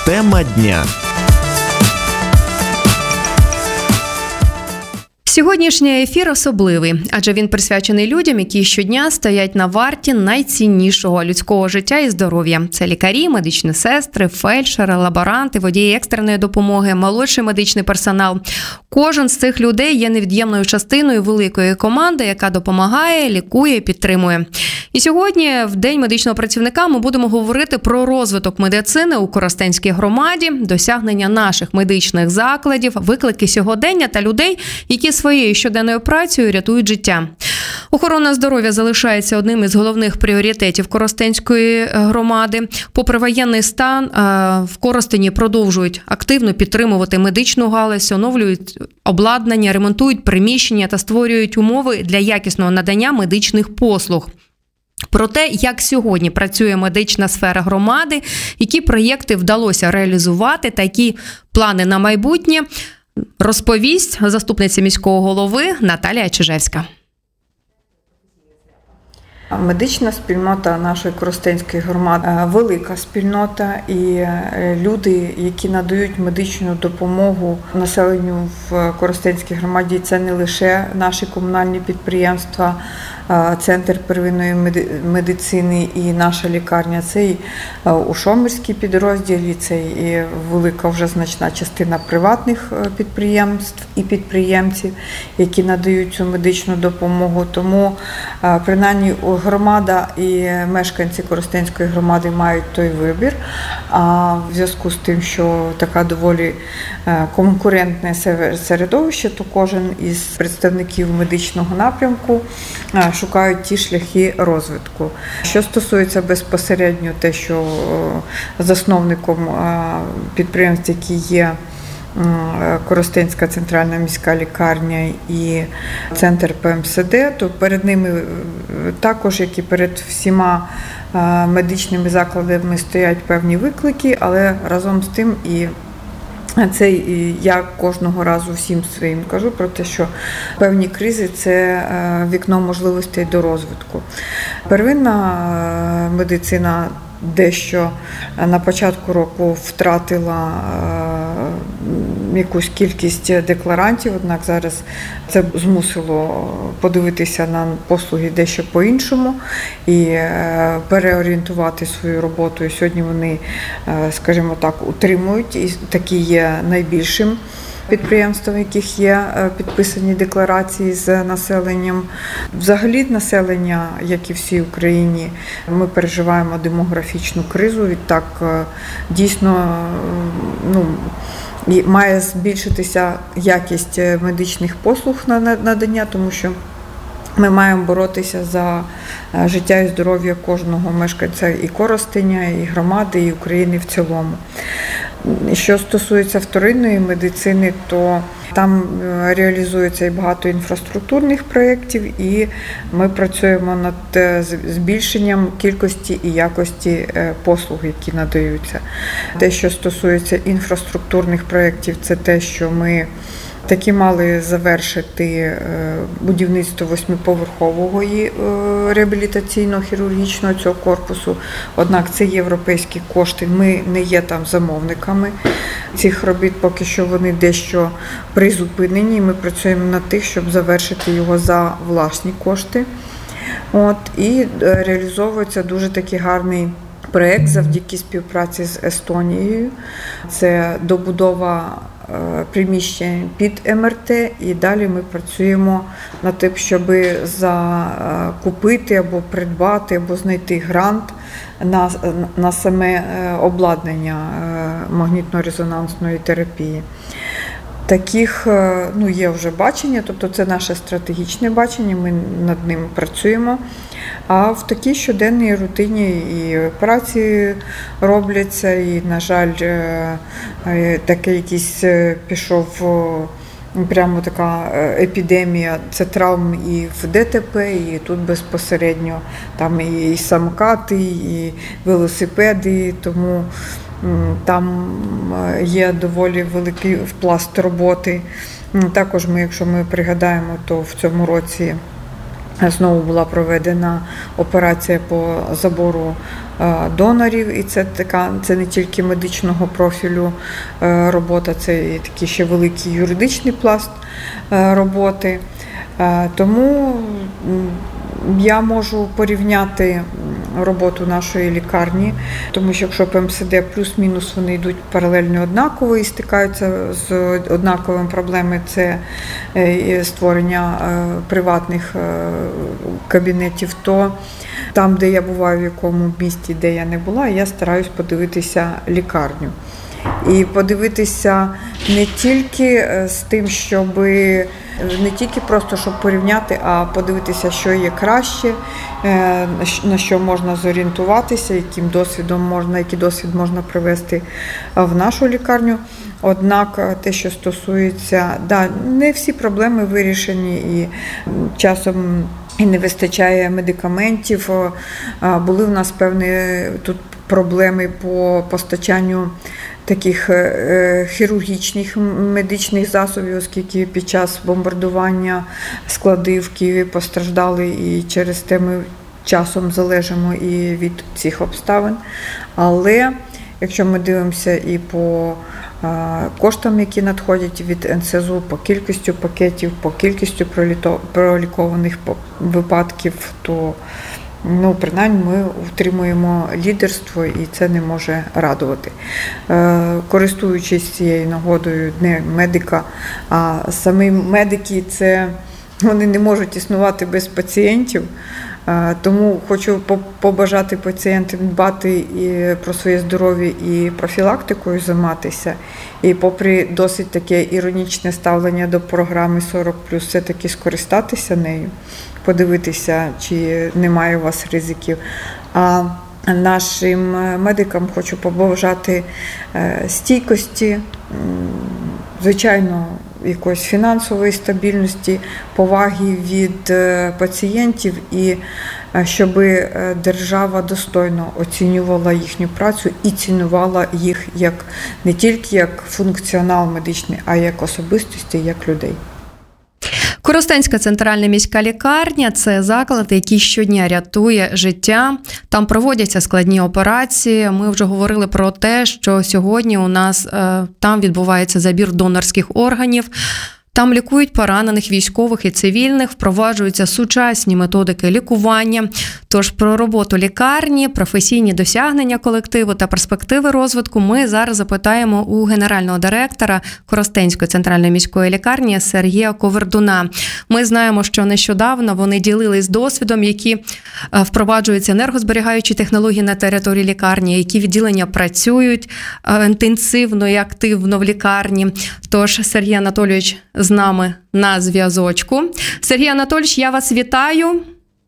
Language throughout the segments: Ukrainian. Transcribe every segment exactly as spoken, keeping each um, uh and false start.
Тема дня. Сьогоднішній ефір особливий, адже він присвячений людям, які щодня стоять на варті найціннішого людського життя і здоров'я. Це лікарі, медичні сестри, фельдшери, лаборанти, водії екстреної допомоги, молодший медичний персонал. Кожен з цих людей є невід'ємною частиною великої команди, яка допомагає, лікує і підтримує. І сьогодні, в День медичного працівника, ми будемо говорити про розвиток медицини у Коростенській громаді, досягнення наших медичних закладів, виклики сьогодення та людей, які своєю щоденною працею рятують життя. Охорона здоров'я залишається одним із головних пріоритетів Коростенської громади. Попри воєнний стан, в Коростені продовжують активно підтримувати медичну галузь, оновлюють обладнання, ремонтують приміщення та створюють умови для якісного надання медичних послуг. Про те, як сьогодні працює медична сфера громади, які проєкти вдалося реалізувати та які плани на майбутнє, розповість заступниця міського голови Наталія Чижевська. Медична спільнота нашої Коростенської громади – велика спільнота, і люди, які надають медичну допомогу населенню в Коростенській громаді, це не лише наші комунальні підприємства, Центр первинної медицини і наша лікарня, це і у Шомирській підрозділі, це і велика вже значна частина приватних підприємств і підприємців, які надають цю медичну допомогу. Тому, принаймні, громада і мешканці Коростенської громади мають той вибір. А в зв'язку з тим, що така доволі конкурентне середовище, то кожен із представників медичного напрямку шукають ті шляхи розвитку. Що стосується безпосередньо те, що засновником підприємств, які є Коростенська центральна міська лікарня і центр Пе Ем Се Де, то перед ними також, як і перед всіма медичними закладами, стоять певні виклики, але разом з тим і це я кожного разу всім своїм кажу про те, що певні кризи – це вікно можливостей до розвитку. Первинна медицина дещо на початку року втратила якусь кількість декларантів, однак зараз це змусило подивитися на послуги дещо по-іншому і переорієнтувати свою роботу. І сьогодні вони, скажімо так, утримують, і такі є найбільшим підприємствам, в яких є підписані декларації з населенням. Взагалі населення, як і всій Україні, ми переживаємо демографічну кризу. Відтак, дійсно, ну, має збільшитися якість медичних послуг на надання, тому що ми маємо боротися за життя і здоров'я кожного мешканця і Коростеня, і громади, і України в цілому. Що стосується вторинної медицини, то там реалізується і багато інфраструктурних проєктів, і ми працюємо над збільшенням кількості і якості послуг, які надаються. Те, що стосується інфраструктурних проєктів, це те, що ми таки мали завершити будівництво восьмиповерхового реабілітаційного хірургічного цього корпусу. Однак це європейські кошти, ми не є там замовниками цих робіт, поки що вони дещо призупинені. Ми працюємо над тим, щоб завершити його за власні кошти. От, і реалізовується дуже такий гарний проєкт завдяки співпраці з Естонією. Це добудова приміщень під Ем Ер Те, і далі ми працюємо над тим, щоб закупити або придбати, або знайти грант на, на саме обладнання магнітно-резонансної терапії. Таких, ну, є вже бачення, тобто це наше стратегічне бачення, ми над ним працюємо. А в такій щоденній рутині і праці робляться, і, на жаль, таке якийсь пішов прямо така епідемія, це травм і в Де Те Пе, і тут безпосередньо там і самокати, і велосипеди, тому там є доволі великий пласт роботи. Також ми, якщо ми пригадаємо, то в цьому році Знову була проведена операція по забору донорів, і це така, це не тільки медичного профілю робота, це і такий ще великий юридичний пласт роботи. Тому я можу порівняти роботу нашої лікарні, тому що якщо П М С Д плюс-мінус вони йдуть паралельно однаково і стикаються з однаковими проблемами, це створення приватних кабінетів, то там, де я буваю, в якому місті, де я не була, я стараюсь подивитися лікарню. І подивитися не тільки з тим, щоб не тільки просто щоб порівняти, а подивитися, що є краще, на що можна зорієнтуватися, яким досвідом можна, який досвід можна привести в нашу лікарню. Однак те, що стосується, да, не всі проблеми вирішені і часом і не вистачає медикаментів. Були в нас певні тут проблеми по постачанню таких хірургічних медичних засобів, оскільки під час бомбардування склади в Києві постраждали, і через те ми часом залежимо і від цих обставин. Але якщо ми дивимося і по коштам, які надходять від Н С З У, по кількістю пакетів, по кількістю пролікованих випадків, то ну, принаймні ми утримуємо лідерство, і це не може радувати. Користуючись цією нагодою не медика, а самі медики, це, вони не можуть існувати без пацієнтів. Тому хочу побажати пацієнтам дбати і про своє здоров'я і профілактикою займатися. І попри досить таке іронічне ставлення до програми сорок плюс, все-таки скористатися нею, подивитися, чи немає у вас ризиків. А нашим медикам хочу побажати стійкості, звичайно, якоїсь фінансової стабільності, поваги від пацієнтів і щоб держава достойно оцінювала їхню працю і цінувала їх як не тільки як функціонал медичний, а як особистості, як людей. Коростенська центральна міська лікарня – це заклад, який щодня рятує життя. Там проводяться складні операції. Ми вже говорили про те, що сьогодні у нас е, там відбувається забір донорських органів. Там лікують поранених військових і цивільних, впроваджуються сучасні методики лікування. Тож про роботу лікарні, професійні досягнення колективу та перспективи розвитку ми зараз запитаємо у генерального директора Коростенської центральної міської лікарні Сергія Ковердуна. Ми знаємо, що нещодавно вони ділились досвідом, які впроваджуються енергозберігаючі технології на території лікарні, які відділення працюють інтенсивно і активно в лікарні. Тож Сергій Анатолійович з нами на зв'язочку. Сергій Анатолійович, я вас вітаю.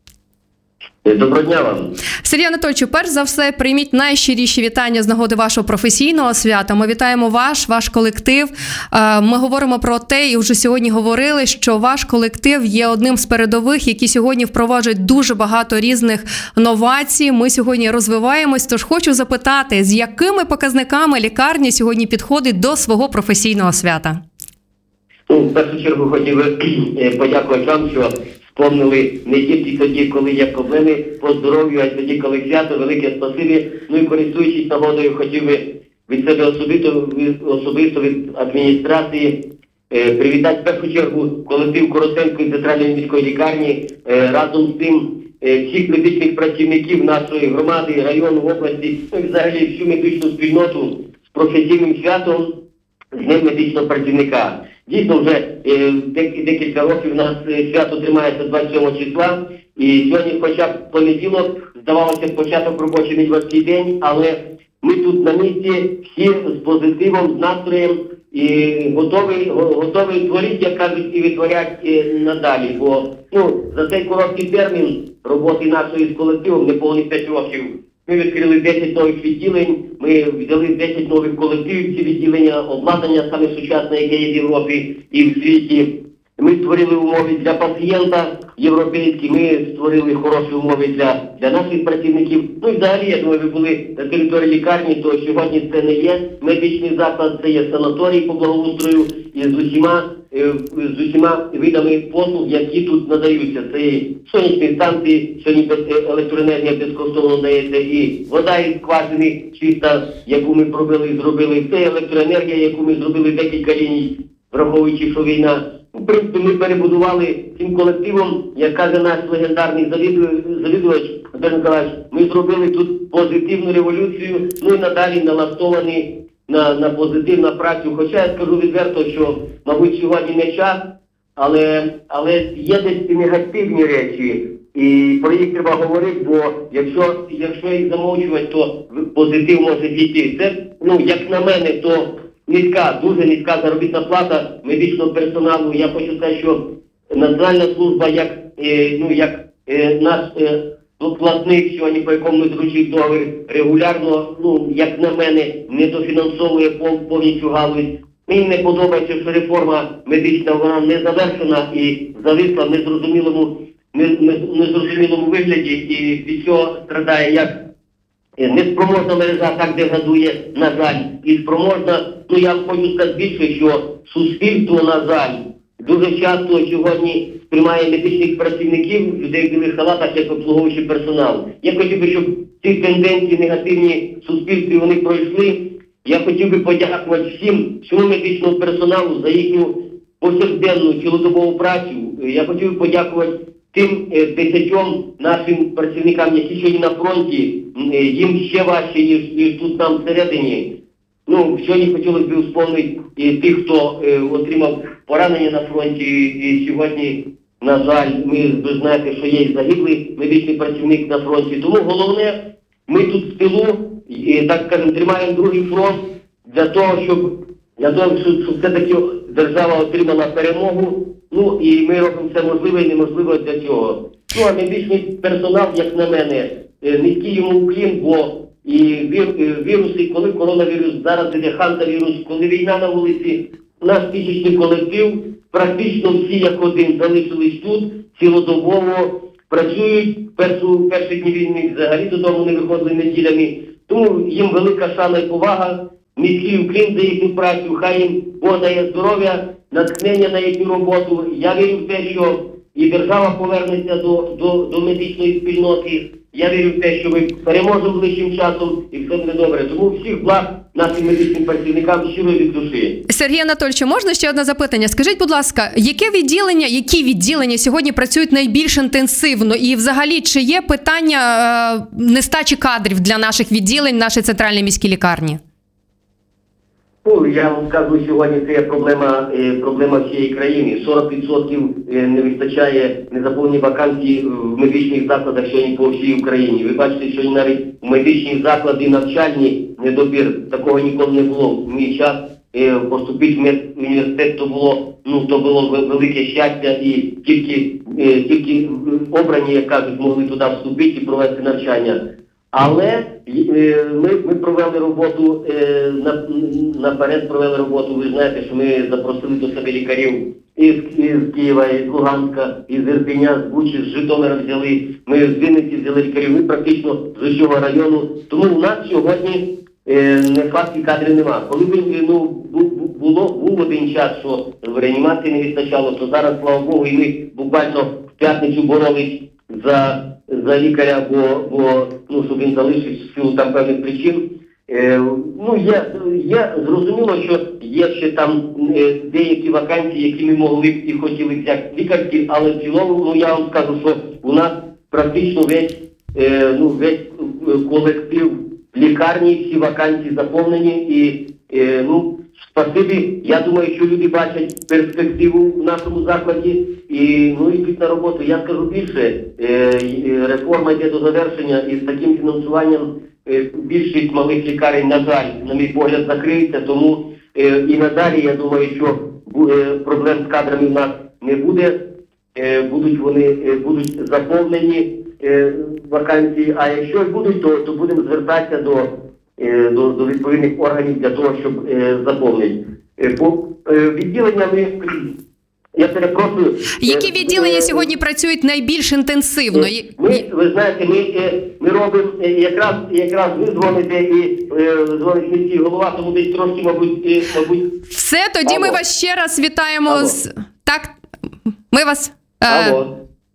Доброго дня вам. Сергій Анатолійович, перш за все, прийміть найщиріші вітання з нагоди вашого професійного свята. Ми вітаємо ваш, ваш колектив. Ми говоримо про те, і вже сьогодні говорили, що ваш колектив є одним з передових, які сьогодні впроваджують дуже багато різних новацій. Ми сьогодні розвиваємось, тож хочу запитати, з якими показниками лікарня сьогодні підходить до свого професійного свята? Ну, в першу чергу хотів би подякувати вам, що вспомнили не тільки тоді, коли є проблеми по здоров'ю, а й тоді, коли свято, велике спасибі. Ну і користуючись нагодою, хотів би від себе особисто, особисто від адміністрації е, привітати в першу чергу колектив Коростенської центральної міської лікарні, е, разом з тим е, всіх медичних працівників нашої громади, району, області, ну і взагалі всю медичну спільноту з професійним святом, з Днем медичного працівника. Дійсно, вже е, декілька років у нас свято тримається двадцять сьомого числа, і сьогодні хоча б понеділок, здавалося, початок робочий недільний день, але ми тут на місці всі з позитивом, з настроєм і готові, готові творити, як кажуть, і витворять і надалі. Бо ну, за цей короткий термін роботи нашої з колективом, неповних п'ять років, ми відкрили десять нових відділень, ми взяли десять нових колективів, ці відділення, обладнання саме сучасне, яке є в Європі і в світі. Ми створили умови для пацієнта європейські, ми створили хороші умови для, для наших працівників. Ну і взагалі, я думаю, ви були на території лікарні, то сьогодні це не є медичний заклад, це є санаторій по благоустрою і з усіма е, з усіма видами послуг, які тут надаються. Це і сонячні станції, сьогодні без, е, електроенергія безкоштовно надається, і вода із скважини чиста, яку ми пробили і зробили, це електроенергія, яку ми зробили декілька ліній, враховуючи, що війна. В принципі, ми перебудували цим колективом, як каже наш легендарний завідувач, завідувач Анатолій Миколаївич, ми зробили тут позитивну революцію, ну і надалі налаштовані на, на позитивну працю. Хоча я скажу відверто, що, мабуть, сьогодні не час, але, але є десь і негативні речі, і про їх треба говорити, бо якщо, якщо їх замовчувати, то позитив може дійти. Це, ну, як на мене, то низька, дуже низька заробітна плата медичного персоналу. Я хочу сказати, що Національна служба, як, е, ну, як е, наш е, платник сьогодні, по якому ми зручив договір, регулярно, ну, як на мене, не дофінансовує пов, повністю галузь. Мені не подобається, що реформа медична, вона не завершена і зависла в незрозумілому, не, не, незрозумілому вигляді, і від цього страдає як неспроможна мережа, так деградує, на жаль, і спроможна, ну я хочу сказати більше, що суспільство, на жаль, дуже часто сьогодні сприймає медичних працівників, людей в білих халатах, як обслуговуючий персонал. Я хотів би, щоб ці тенденції негативні в суспільстві, вони пройшли. Я хотів би подякувати всім, всьому медичному персоналу за їхню повсякденну цілодобову працю. Я хотів би подякувати тим е, десятьом нашим працівникам, які сьогодні на фронті, е, їм ще важче, ніж, ніж тут нам всередині. Ну, сьогодні хотілося б вспомнити і тих, хто е, отримав поранення на фронті, і сьогодні, на жаль, ми, ви знаєте, що є загиблий медичний працівник на фронті. Тому головне, ми тут в тилу, і, так скажемо, тримаємо другий фронт для того, щоб, для того, щоб, щоб все-таки держава отримала перемогу. Ну, і ми робимо все можливе і неможливе для цього. Ну, а медичний персонал, як на мене, низький йому уклін, бо і вір, віруси, коли коронавірус, зараз іде хантавірус, коли війна на вулиці, наш тисячний колектив, практично всі як один залишились тут, цілодобово працюють, першу, перші дні війни взагалі додому не виходили неділями. Тому їм велика шана і повага, низький уклін за їхню працю, хай їм Бог дає здоров'я, натхнення на їхню роботу. Я вірю в те, що і держава повернеться до, до, до медичної спільноти. Я вірю в те, що ми переможемо ближчим часом і все буде добре. Тому всіх благ нашим медичним працівникам щиро від душі. Сергій Анатольович, можна ще одне запитання? Скажіть, будь ласка, яке відділення, які відділення сьогодні працюють найбільш інтенсивно? І взагалі, чи є питання е, нестачі кадрів для наших відділень, нашої центральної міській лікарні? Ну, я вам скажу, сьогодні це є проблема, е, проблема всієї країни. сорок відсотків не вистачає незаповнені вакансії в медичних закладах сьогодні по всій Україні. Ви бачите, сьогодні навіть у медичні заклади навчальні недобір, такого ніколи не було. В мій час е, поступити в медуніверситет то було, ну, то було велике щастя, і тільки, е, тільки обрані, як кажуть, могли туди вступити і провести навчання. Але е, ми, ми провели роботу, е, на, наперед провели роботу, ви знаєте, що ми запросили до себе лікарів із, із Києва, із Луганська, із Ірпеня, з Бучі, з Житомира взяли, ми з Вінниці взяли лікарів, ми практично з усього району. Тому у нас сьогодні е, не факт і кадрів нема. Коли б, ну, було, був один час, що в реанімації не вистачало, то зараз, слава Богу, і ми буквально в п'ятницю боролись за, за лікаря, бо, бо ну, щоб він залишився в силу там певних причин. Е, ну, є, є, зрозуміло, що є ще там е, деякі вакансії, які ми могли б і хотіли взяти лікарські, але в цілому, ну, я вам скажу, що у нас практично весь, е, ну, весь колектив лікарні, всі вакансії заповнені і, е, ну, спасибі, я думаю, що люди бачать перспективу в нашому закладі і, ну, йдуть на роботу. Я скажу більше, е, реформа йде до завершення і з таким фінансуванням е, більшість малих лікарень, на жаль, на мій погляд, закриється, тому е, і надалі, я думаю, що е, проблем з кадрами в нас не буде, е, будуть вони е, будуть заповнені е, вакансії, а якщо будуть, то, то будемо звертатися до До, до відповідних органів для того, щоб е, заповнити. Е, по е, відділеннями Я перепрошую. Які Е, відділення е, сьогодні працюють найбільш інтенсивно? Ми, ви знаєте, ми, е, ми робимо, е, якраз, якраз ви дзвоните і е, дзвонить міський голова, тому десь трошки, мабуть, е, мабуть. Все, тоді ми Алло. вас ще раз вітаємо Алло. з... Так, ми вас... е, Алло.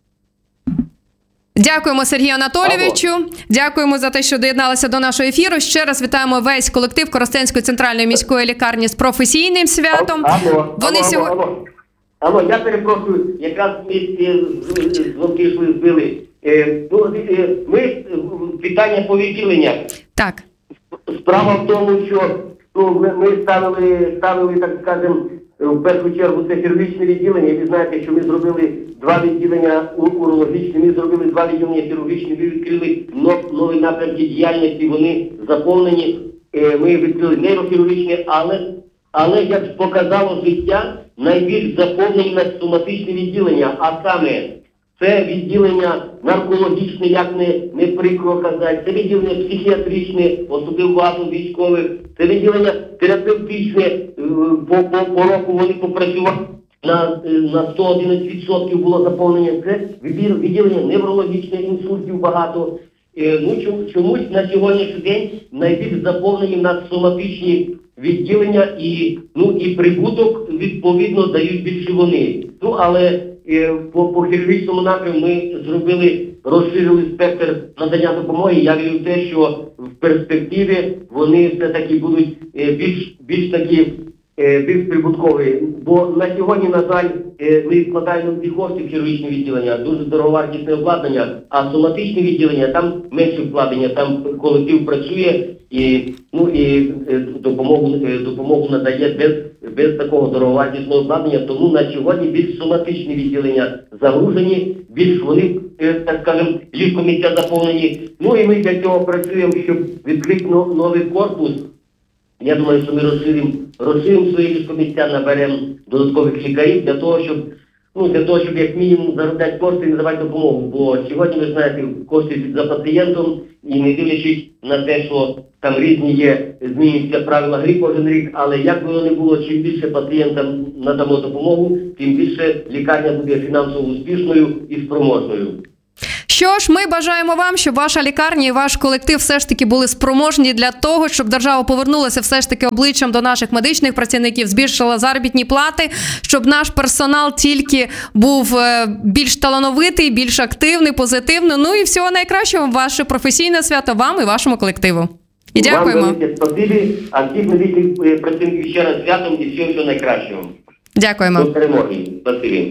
Дякуємо Сергію Анатолійовичу. Дякуємо за те, що доєдналися до нашого ефіру. Ще раз вітаємо весь колектив Коростенської центральної міської лікарні з професійним святом. Алло, Вони алло, сьогодні... алло, алло, я перепрошую, якраз ми е, з- з- дзвонки йшли, збили. Е, ну, е, Ми, е, питання по відділення. Так. Справа в тому, що ну, ми, ми ставили, ставили, так скажемо, в першу чергу це хірургічне відділення. Ви знаєте, що ми зробили два відділення у- урологічні, ми зробили два відділення хірургічні, ми відкрили нов- нові напрямки діяльності, вони заповнені. Е, Ми відкрили нейрохірургічне, але, але як показало життя, найбільш заповнені на соматичне відділення, а саме це відділення наркологічне, як не, не прикро казати, це відділення психіатричне, особливо багато військових, це відділення терапевтичне, е, по, по, по року вони попрацювали, на, е, на сто одинадцять відсотків було заповнення, це відділ- відділення неврологічне, інсультів багато. Е, Ну, чому- чомусь на сьогоднішній день найбільш заповнені на соматичні відділення і, ну, і прибуток, відповідно, дають більше вони. Ну, але е, по, по хірургічному напрямку ми зробили, розширили спектр надання допомоги. Я вірю в те, що в перспективі вони все-таки будуть е, більш, більш такі е, більш прибуткові. Бо на сьогодні, на жаль, е, ми вкладаємо ці кошти в хірургічне відділення, дуже дороговартісне обладнання, а соматичне відділення, там менше вкладення, там колектив працює і, ну, і е, допомогу, е, допомогу надає без, без такого дороговартісного обладнання. Тому на сьогодні більш соматичні відділення загружені, більш вони, е, так скажемо, ліжкомісця заповнені. Ну і ми для цього працюємо, щоб відкрити но- новий корпус. Я думаю, що ми розширимо, розширимо свої ліжкомісця, наберемо додаткових лікарів для того, щоб, ну, для того, щоб як мінімум заробляти кошти і надавати допомогу. Бо сьогодні, ви знаєте, кошти йдуть за пацієнтом і не дивлячись на те, що там різні є, змінюються правила гри кожен рік, але як би воно не було, чим більше пацієнтам надамо допомогу, тим більше лікарня буде фінансово успішною і спроможною. Що ж, ми бажаємо вам, щоб ваша лікарня і ваш колектив все ж таки були спроможні для того, щоб держава повернулася все ж таки обличчям до наших медичних працівників, збільшила заробітні плати, щоб наш персонал тільки був е, більш талановитий, більш активний, позитивний. Ну і всього найкращого, ваше професійне свято вам і вашому колективу. І дякуємо. Вам велике спасибі, а всіх медичних е, працівників ще раз святом і всього, всього найкращого. Дякуємо. До перемоги. Спасибі.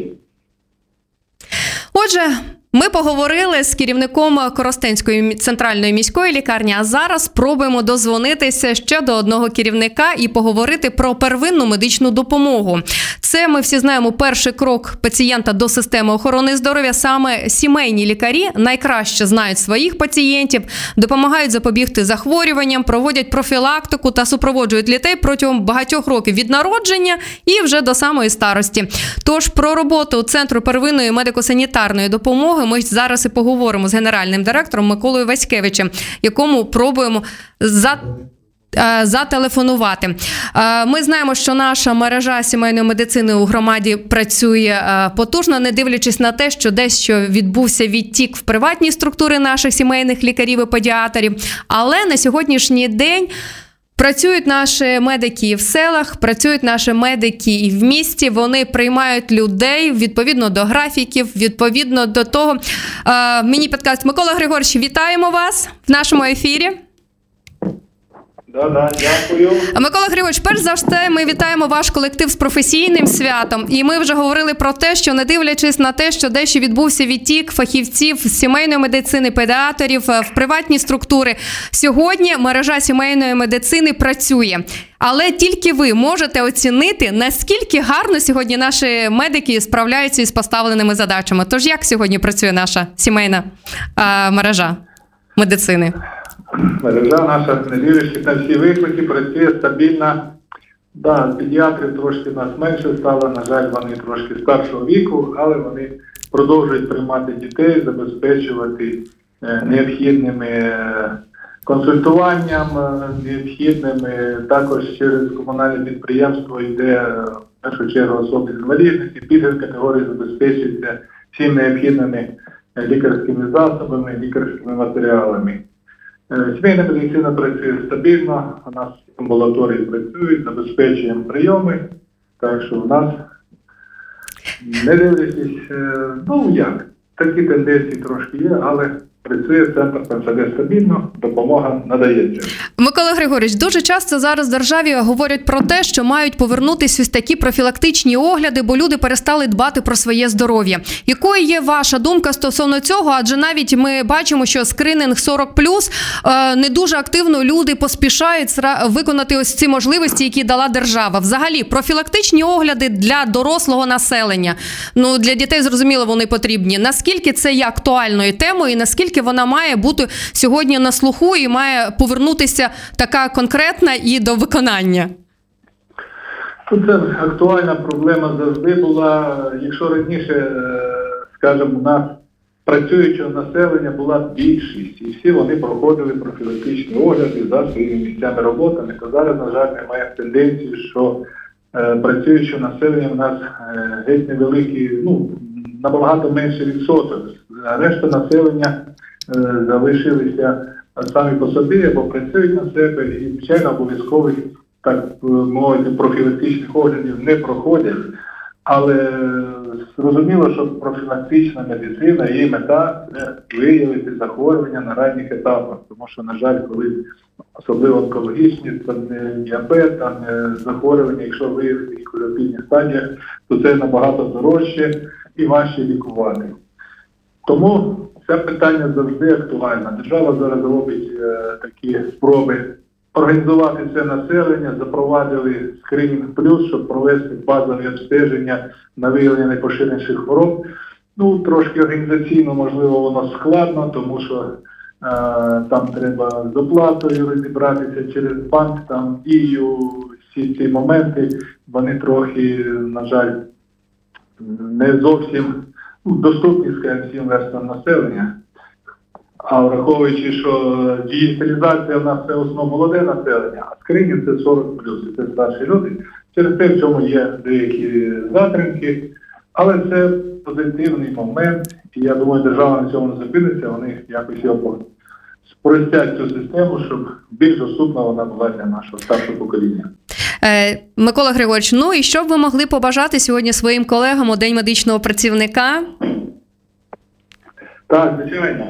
Отже, ми поговорили з керівником Коростенської центральної міської лікарні, а зараз спробуємо дозвонитися ще до одного керівника і поговорити про первинну медичну допомогу. Це, ми всі знаємо, перший крок пацієнта до системи охорони здоров'я. Саме сімейні лікарі найкраще знають своїх пацієнтів, допомагають запобігти захворюванням, проводять профілактику та супроводжують дітей протягом багатьох років від народження і вже до самої старості. Тож про роботу Центру первинної медико-санітарної допомоги ми зараз і поговоримо з генеральним директором Миколою Васькевичем, якому пробуємо за зателефонувати. Ми знаємо, що наша мережа сімейної медицини у громаді працює потужно, не дивлячись на те, що дещо відбувся відтік в приватні структури наших сімейних лікарів і педіатрів. Але на сьогоднішній день працюють наші медики і в селах, працюють наші медики і в місті. Вони приймають людей відповідно до графіків, відповідно до того. Мені підказ Микола Григорович, вітаємо вас в нашому ефірі. Да, да, дякую. Микола Григорович, перш за все, ми вітаємо ваш колектив з професійним святом. І ми вже говорили про те, що не дивлячись на те, що дещо відбувся відтік фахівців з сімейної медицини, педіатрів в приватні структури, сьогодні мережа сімейної медицини працює. Але тільки ви можете оцінити, наскільки гарно сьогодні наші медики справляються із поставленими задачами. Тож як сьогодні працює наша сімейна а, мережа медицини? Мережа наша, не дивлячись на всі виклики, працює стабільно. Да, педіатрів трошки нас менше стало, на жаль, вони трошки старшого віку, але вони продовжують приймати дітей, забезпечувати е, необхідними е, консультуванням, е, необхідними. Також через комунальне підприємство йде в першу чергу особи з інвалідності, пільгові категорії забезпечуються всім необхідними лікарськими засобами, лікарськими матеріалами. Сімейна медицина працює стабільно, у нас амбулаторії працюють, забезпечуємо прийоми, так що в нас, не дивлячись, ну як, такі тенденції трошки є, але працює центр ПМСД стабільно, допомога надається. Микола Григорович, дуже часто зараз в державі говорять про те, що мають повернутися ось такі профілактичні огляди, бо люди перестали дбати про своє здоров'я. Якою є ваша думка стосовно цього? Адже навіть ми бачимо, що скринінг сорок плюс не дуже активно люди поспішають виконати ось ці можливості, які дала держава. Взагалі, профілактичні огляди для дорослого населення, ну для дітей, зрозуміло, вони потрібні. Наскільки це є актуальною темою і наскільки вона має бути сьогодні на слуху і має повернутися така конкретна і до виконання? Це актуальна проблема завжди була. Якщо раніше, скажімо, у нас працюючого населення була більшість, і всі вони проходили профілактичні огляди за своїми місцями роботи, то зараз, на жаль, ми маємо тенденцію, що е, працюючого населення в нас е, геть невеликий, ну, набагато менше відсоток. А решта населення е, залишилися самі по собі, або працюють на себе, і, звичайно, обов'язкових, так мовити, профілактичних оглядів не проходять. Але зрозуміло, що профілактична медицина, її мета – це виявити захворювання на ранніх етапах. Тому що, на жаль, коли особливо онкологічні, там, діабет, там, захворювання, якщо виявити їх у ранніх стадіях, то це набагато дорожче і важче лікувати. Тому це питання завжди актуальне. Держава зараз робить е, такі спроби організувати це населення, запровадили скринінг плюс, щоб провести базові обстеження на виявлення найпоширеніших хвороб. Ну, трошки організаційно, можливо, воно складно, тому що е, там треба з оплатою розібратися через банк, там дію, всі ці моменти, вони трохи, на жаль, не зовсім доступні, скажімо, всім верствам населення. А враховуючи, що дієталізація в нас це основно молоде населення, а скринінг це сорок плюс, і це старші люди. Через те, в цьому є деякі затримки, але це позитивний момент, і я думаю, держава на цьому не зупиниться, вони якось його спростять цю систему, щоб більш доступна вона була для нашого старшого покоління. Е, Микола Григорович, ну і що б ви могли побажати сьогодні своїм колегам у День медичного працівника? Так, звичайно.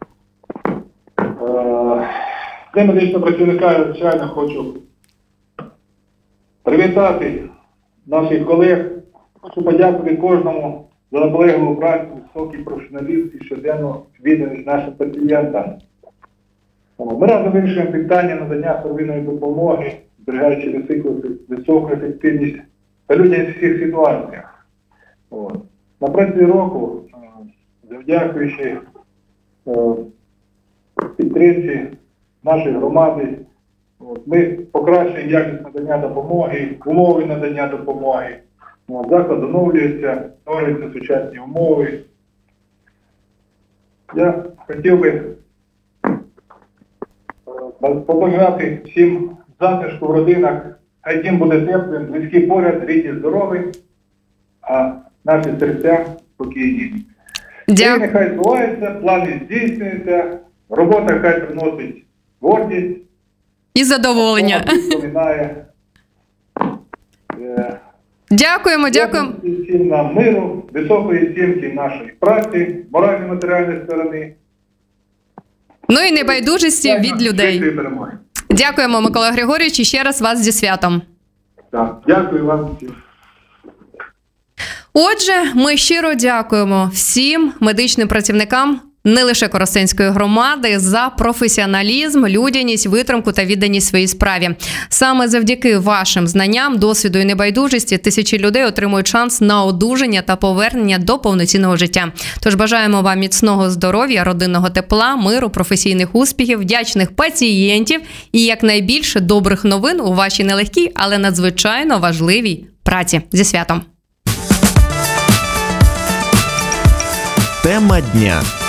День медичного працівника я, звичайно, хочу привітати наших колег. Хочу подякувати кожному за наполегливу працю, високий професіоналізм і щоденну відданість нашим пацієнтам. Ми разом вирішуємо питання надання первинної допомоги, зберігаючи високу ефективність та людяність в всіх ситуаціях. От. На протязі року, завдякуючи підтримці нашої громади, от, ми покращуємо якість надання допомоги, умови надання допомоги. От, заклад оновлюється, створюються сучасні умови. Я хотів би побажати всім затишку в родинах, хай дім буде теплим, близькі поряд, рідні здорові, а наші серця спокійні. Дякую. І нехай збуваються, плани здійснюються, робота хай приносить гордість. І задоволення. Вспоминає. Е, Дякуємо, дякуємо. Всім нам миру, високої оцінки нашої праці, моральної, матеріальної сторони. Ну і небайдужості від людей. Щасливої перемоги. Дякуємо, Микола Григорович, і ще раз вас зі святом. Так, дякую вам всім. Отже, ми щиро дякуємо всім медичним працівникам не лише Коростенської громади за професіоналізм, людяність, витримку та відданість своїй справі. Саме завдяки вашим знанням, досвіду і небайдужості тисячі людей отримують шанс на одужання та повернення до повноцінного життя. Тож бажаємо вам міцного здоров'я, родинного тепла, миру, професійних успіхів, вдячних пацієнтів і якнайбільше добрих новин у вашій нелегкій, але надзвичайно важливій праці. Зі святом! Тема дня.